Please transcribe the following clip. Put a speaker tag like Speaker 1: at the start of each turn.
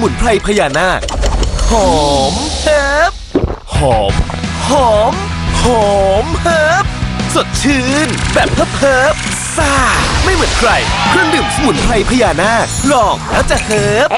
Speaker 1: มุนไพรพญานาคหอมเฮิบหอมหอมหอมเฮิบสดชื่นแบบเฮิบซ่าไม่เหมือนใครเครื่องดื่มสมุนไพรพญานาคลองแล้วจะเฮิบ